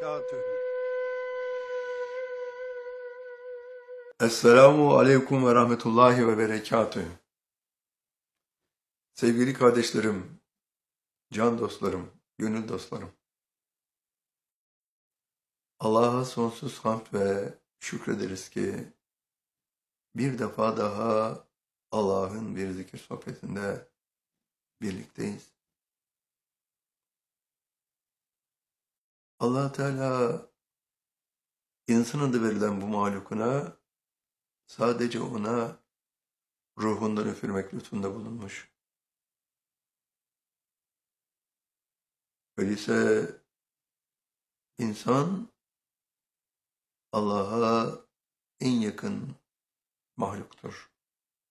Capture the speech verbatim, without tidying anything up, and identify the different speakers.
Speaker 1: وبركاته.
Speaker 2: Esselamu Aleyküm ve Rahmetullahi ve Berekatühü. Sevgili kardeşlerim, can dostlarım, gönül dostlarım. Allah'a sonsuz hamd ve şükrederiz ki bir defa daha Allah'ın bir zikir sohbetinde birlikteyiz. Allah Teala insan adı verilen bu mahlukuna sadece ona ruhundan üfürmek lütfunda bulunmuş. Öyleyse insan Allah'a en yakın mahluktur.